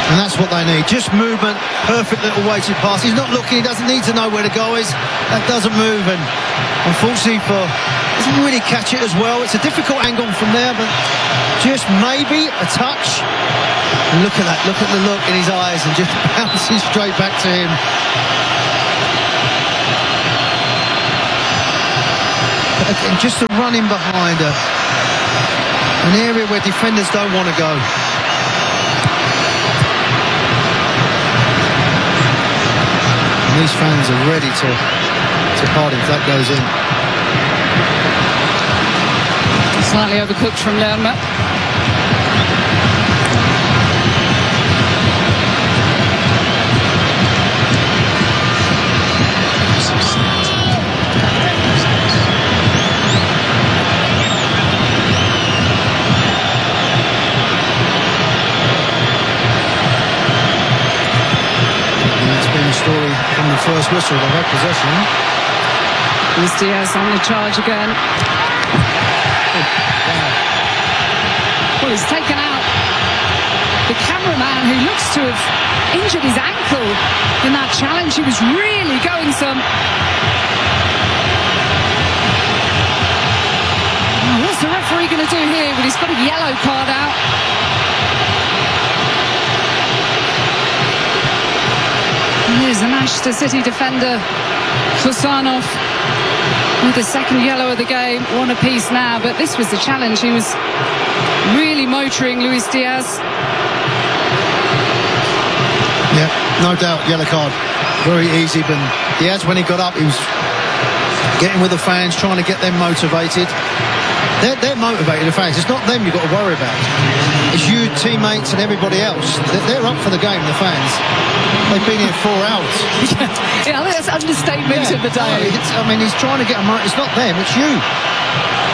And that's what they need. Just movement, perfect little weighted pass. He's not looking, he doesn't need to know where the goal is. That doesn't move, and unfortunately doesn't really catch it as well. It's a difficult angle from there, but just maybe a touch. And look at that, look at the look in his eyes, and just bounces straight back to him. But again, just the running behind her. An area where defenders don't want to go. And these fans are ready to party if that goes in. Slightly overcooked from Lerma. Story from the first whistle. They had possession. Luis Diaz on the charge again. Well, he's taken out the cameraman who looks to have injured his ankle in that challenge. He was really going some. Oh, what's the referee going to do here? Well, he's got a yellow card out. Here's the Manchester City defender, Kusanov, with the second yellow of the game. One apiece now, but this was the challenge. He was really motoring Luis Diaz. Yeah, no doubt, yellow card. Very easy, but Diaz, when he got up, he was getting with the fans, trying to get them motivated. They're motivated, the fans. It's not them you've got to worry about. It's you, teammates, and everybody else. They're up for the game, the fans. They've been here 4 hours. Yeah, I think that's understatement of the day. No, I mean, he's trying to get them. It's not them, it's you.